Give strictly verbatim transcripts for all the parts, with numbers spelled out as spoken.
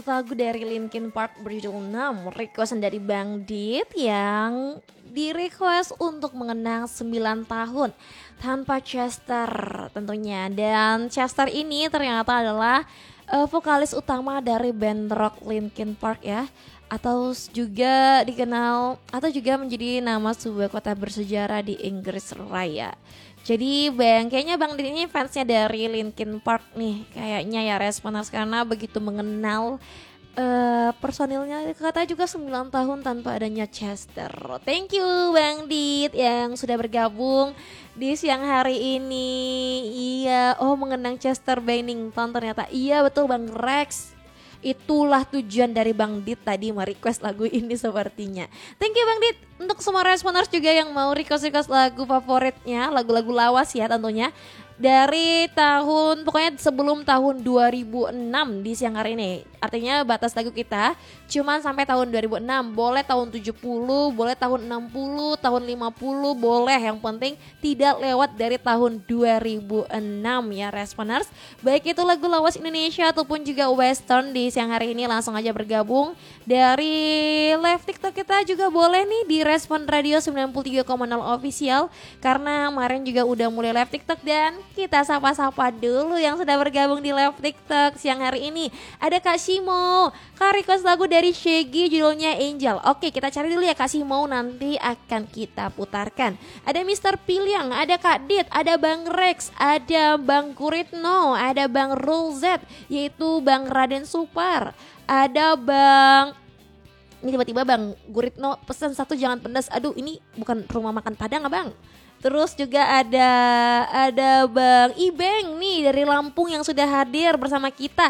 lagu dari Linkin Park berjudul enam, requestan dari Bang Dit yang di request untuk mengenang sembilan tahun tanpa Chester tentunya. Dan Chester ini ternyata adalah uh, vokalis utama dari band rock Linkin Park ya, atau juga dikenal atau juga menjadi nama sebuah kota bersejarah di Inggris Raya. Jadi bang, kayaknya Bang Din ini fansnya dari Linkin Park nih kayaknya ya Responers, karena begitu mengenal uh, personilnya. Kata juga sembilan tahun tanpa adanya Chester. Thank you Bang Dit yang sudah bergabung di siang hari ini. Iya, oh mengenang Chester Bennington ternyata. Iya betul Bang Rex. Itulah tujuan dari Bang Dit tadi merequest lagu ini sepertinya. Thank you Bang Dit. Untuk semua responers juga yang mau request-request lagu favoritnya, lagu-lagu lawas ya tentunya, dari tahun, pokoknya sebelum tahun dua ribu enam di siang hari ini. Artinya batas lagu kita cuma sampai tahun dua ribu enam. Boleh tahun tujuh puluh, boleh tahun enam puluh, tahun lima puluh, boleh. Yang penting tidak lewat dari tahun dua ribu enam ya responers. Baik itu lagu lawas Indonesia ataupun juga western di siang hari ini, langsung aja bergabung. Dari live TikTok kita juga boleh nih di Respon Radio sembilan puluh tiga koma nol official, karena kemarin juga udah mulai live TikTok. Dan kita sapa-sapa dulu yang sudah bergabung di live TikTok siang hari ini. Ada Kak Simo, Kak request lagu dari Shaggy judulnya Angel. Oke, kita cari dulu ya Kak Simo, nanti akan kita putarkan. Ada Mister Piliang, ada Kak Dit, ada Bang Rex, ada Bang Kuritno, ada Bang Rulzet, yaitu Bang Raden Supar, ada Bang, ini tiba-tiba Bang Guritno pesan satu jangan pedas. Aduh, ini bukan rumah makan Padang Abang. Terus juga ada ada Bang Ibeng nih dari Lampung yang sudah hadir bersama kita.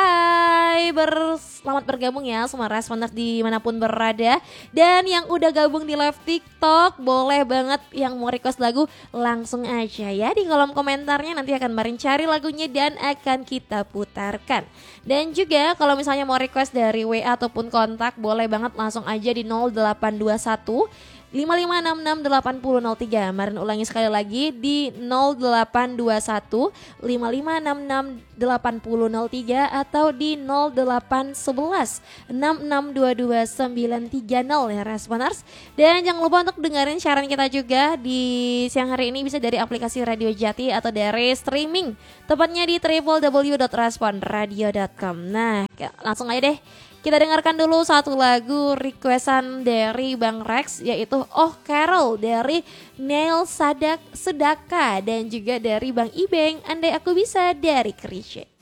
Hai, ber, selamat bergabung ya semua responders dimanapun berada. Dan yang udah gabung di live TikTok, boleh banget yang mau request lagu langsung aja ya di kolom komentarnya. Nanti akan Marin cari lagunya dan akan kita putarkan. Dan juga kalau misalnya mau request dari W A ataupun kontak, boleh banget langsung aja di nol delapan dua satu lima lima enam enam delapan nol nol tiga. Marin ulangi sekali lagi di nol delapan dua satu lima lima enam enam delapan nol tiga atau di nol delapan satu satu enam enam dua dua sembilan tiga nol ya responers. Dan jangan lupa untuk dengerin siaran kita juga di siang hari ini bisa dari aplikasi Radio Jati atau dari streaming, tepatnya di w w w dot respon radio dot com. Nah, langsung aja deh kita dengarkan dulu satu lagu requestan dari Bang Rex, yaitu Oh Carol dari Neil Sadak Sedaka, dan juga dari Bang Ibeng Andai Aku Bisa dari Krisye.